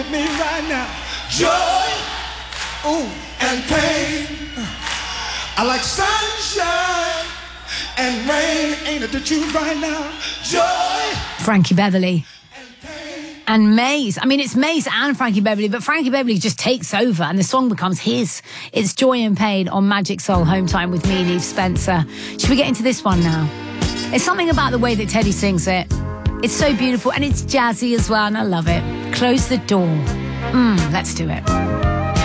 Me right now. Joy, ooh, and pain. I like sunshine and rain. Ain't it the truth right now? Joy. Frankie Beverly. And Maze. I mean, it's Maze and Frankie Beverly, but Frankie Beverly just takes over and the song becomes his. It's Joy and Pain on Magic Soul Home Time with me, Neve Spencer. Should we get into this one now? It's something about the way that Teddy sings it. It's so beautiful and it's jazzy as well, and I love it. Close the door. Let's do it.